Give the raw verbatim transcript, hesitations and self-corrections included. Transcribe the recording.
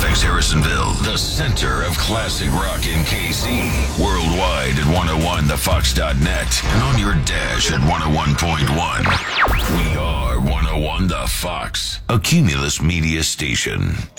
Halifax, Harrisonville, the center of classic rock in K C. Worldwide at one oh one the fox dot net and on your dash at one oh one point one. We are one oh one The Fox, a Cumulus Media station.